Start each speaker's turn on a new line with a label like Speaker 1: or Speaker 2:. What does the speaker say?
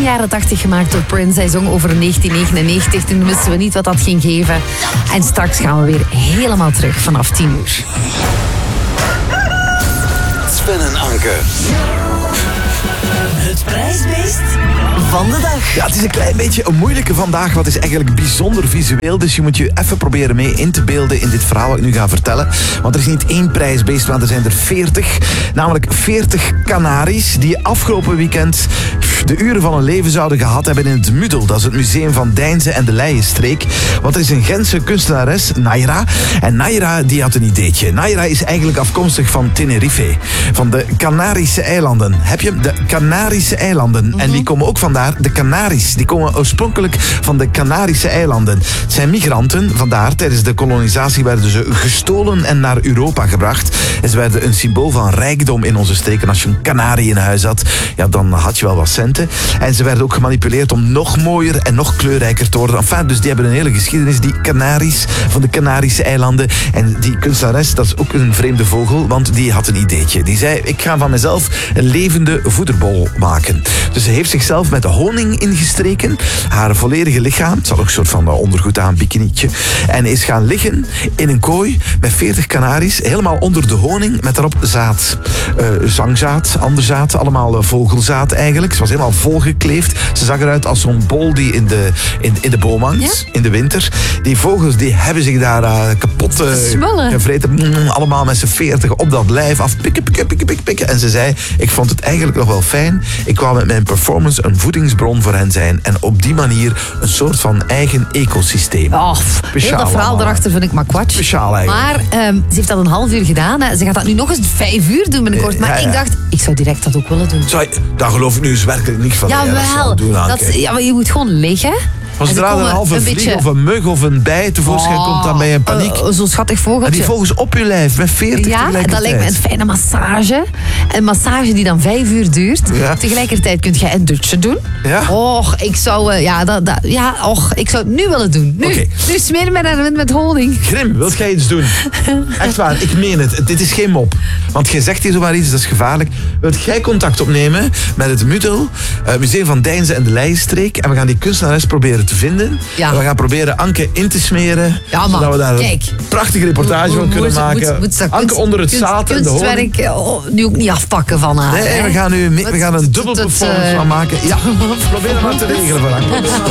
Speaker 1: begin jaren 80 gemaakt door Prince. Hij zong over 1999. Toen wisten we niet wat dat ging geven. En straks gaan we weer helemaal terug vanaf 10 uur.
Speaker 2: Sven en Anke.
Speaker 3: Het prijsbeest van de dag.
Speaker 4: Ja, het is een klein beetje een moeilijke vandaag, wat is eigenlijk bijzonder visueel. Dus je moet je even proberen mee in te beelden in dit verhaal wat ik nu ga vertellen. Want er is niet één prijsbeest, maar er zijn er 40. Namelijk 40 kanaries die afgelopen weekend de uren van hun leven zouden gehad hebben in het Mudel. Dat is het museum van Deinze en de Leijenstreek. Want er is een Gentse kunstenares, Naira. En Naira die had een ideetje. Naira is eigenlijk afkomstig van Tenerife. Van de Canarische eilanden. Heb je de Canarische eilanden? En die komen ook vandaar, de Canaries. Die komen oorspronkelijk van de Canarische eilanden. Het zijn migranten, vandaar tijdens de kolonisatie werden ze gestolen en naar Europa gebracht. En ze werden een symbool van rijkdom in onze streek. En als je een kanarie in huis had, ja, dan had je wel wat centen. En ze werden ook gemanipuleerd om nog mooier en nog kleurrijker te worden. Enfin, dus die hebben een hele geschiedenis, die Canaries van de Canarische eilanden. En die kunstenares, dat is ook een vreemde vogel, want die had een ideetje. Die zei, ik ga van mezelf een levende voederbol maken. Dus ze heeft zichzelf met honing ingestreken. Haar volledige lichaam, het zat ook een soort van ondergoed aan, bikinietje. En is gaan liggen in een kooi met 40 kanaries, helemaal onder de honing, met daarop zaad. Zangzaad, ander zaad, allemaal vogelzaad eigenlijk. Ze was helemaal volgekleefd. Ze zag eruit als zo'n bol die in de boom hangt, in de winter. Die vogels die hebben zich daar kapot gevreten. Allemaal met z'n 40 op dat lijf af. Pikken. En ze zei, ik vond het eigenlijk nog wel fijn. Ik wou met mijn performance een voedingsbron voor hen zijn. En op die manier een soort van eigen ecosysteem.
Speaker 1: Oh, heel dat verhaal daarachter vind ik maar kwats.
Speaker 4: Speciaal eigenlijk.
Speaker 1: Maar ze heeft dat een half uur gedaan. Hè. Ze gaat dat nu nog eens 5 uur doen binnenkort. Maar ik dacht, ik zou direct dat ook willen doen.
Speaker 4: Daar geloof ik nu eens werkelijk niet van.
Speaker 1: Jawel. Ja, maar je moet gewoon liggen.
Speaker 4: Als er een halve vlieg of een mug of een bij tevoorschijn komt, dan ben je in paniek.
Speaker 1: Zo'n schattig vogeltje.
Speaker 4: En die vogels op je lijf, met 40 tegelijkertijd.
Speaker 1: Ja, dat lijkt me een fijne massage. Een massage die dan 5 uur duurt. Ja. Tegelijkertijd kun je een dutje doen.
Speaker 4: Ja?
Speaker 1: Och, ik zou ik zou het nu willen doen. Nu,
Speaker 4: Okay.
Speaker 1: Nu smeer me met honing.
Speaker 4: Grim, wilt jij iets doen? Echt waar, ik meen het. Dit is geen mop. Want jij zegt hier zomaar iets, dat is gevaarlijk. Wilt jij contact opnemen met het Mudel, Museum van Deinze en de Leijenstreek, en we gaan die kunstenares proberen te vinden. Ja. En we gaan proberen Anke in te smeren.
Speaker 1: Ja, man.
Speaker 4: Zodat we daar een prachtige reportage van kunnen maken. Anke onder het zaad en de honing.
Speaker 1: Kunstwerk nu ook niet afpakken van haar.
Speaker 4: Nee, we gaan een dubbel performance van maken. Ja, probeer het maar te regelen voor Anke.